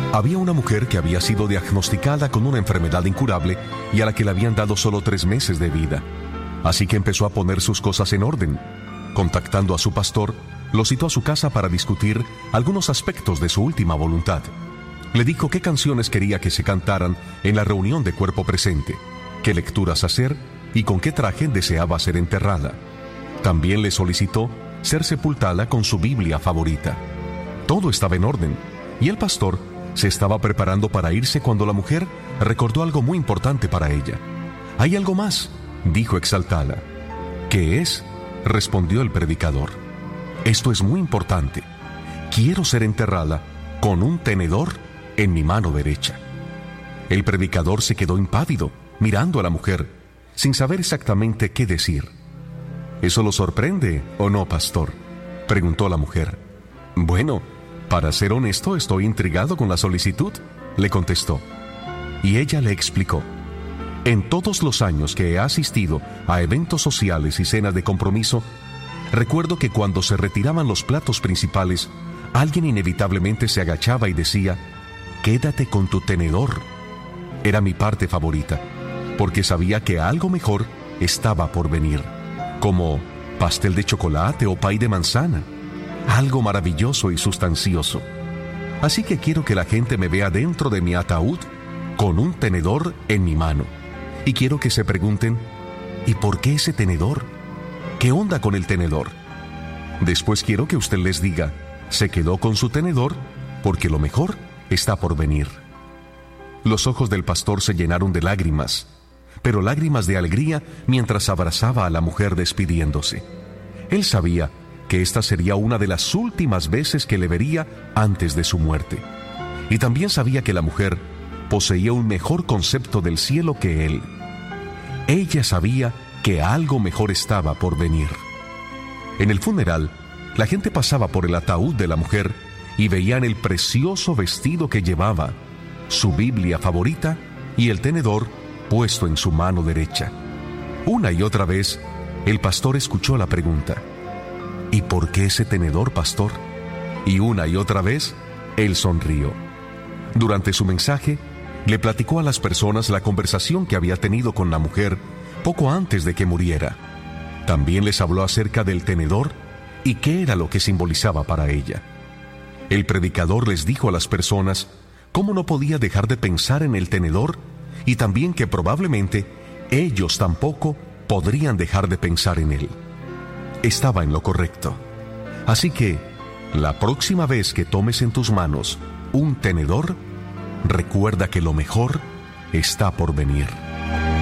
Había una mujer que había sido diagnosticada con una enfermedad incurable y a la que le habían dado solo 3 meses de vida. Así que empezó a poner sus cosas en orden. Contactando a su pastor, lo citó a su casa para discutir algunos aspectos de su última voluntad. Le dijo qué canciones quería que se cantaran en la reunión de cuerpo presente, qué lecturas hacer y con qué traje deseaba ser enterrada. También le solicitó ser sepultada con su Biblia favorita. Todo estaba en orden, y el pastor se estaba preparando para irse cuando la mujer recordó algo muy importante para ella. «Hay algo más», dijo exaltada. «¿Qué es?», respondió el predicador. «Esto es muy importante. Quiero ser enterrada con un tenedor en mi mano derecha». El predicador se quedó impávido, mirando a la mujer, sin saber exactamente qué decir. «¿Eso lo sorprende o no, pastor?», preguntó la mujer. «Bueno, para ser honesto, estoy intrigado con la solicitud», le contestó. Y ella le explicó: «En todos los años que he asistido a eventos sociales y cenas de compromiso, recuerdo que cuando se retiraban los platos principales, alguien inevitablemente se agachaba y decía: «Quédate con tu tenedor». Era mi parte favorita, porque sabía que algo mejor estaba por venir, como pastel de chocolate o pay de manzana, algo maravilloso y sustancioso. Así que quiero que la gente me vea dentro de mi ataúd con un tenedor en mi mano. Y quiero que se pregunten: ¿y por qué ese tenedor? ¿Qué onda con el tenedor? Después quiero que usted les diga: se quedó con su tenedor porque lo mejor está por venir». Los ojos del pastor se llenaron de lágrimas, pero lágrimas de alegría mientras abrazaba a la mujer despidiéndose. Él sabía que esta sería una de las últimas veces que le vería antes de su muerte. Y también sabía que la mujer poseía un mejor concepto del cielo que él. Ella sabía que algo mejor estaba por venir. En el funeral, la gente pasaba por el ataúd de la mujer y veían el precioso vestido que llevaba, su Biblia favorita y el tenedor puesto en su mano derecha. Una y otra vez, el pastor escuchó la pregunta: «¿Y por qué ese tenedor, pastor?». Y una y otra vez, él sonrió. Durante su mensaje, le platicó a las personas la conversación que había tenido con la mujer poco antes de que muriera. También les habló acerca del tenedor y qué era lo que simbolizaba para ella. El predicador les dijo a las personas cómo no podía dejar de pensar en el tenedor y también que probablemente ellos tampoco podrían dejar de pensar en él. Estaba en lo correcto. Así que, la próxima vez que tomes en tus manos un tenedor, recuerda que lo mejor está por venir.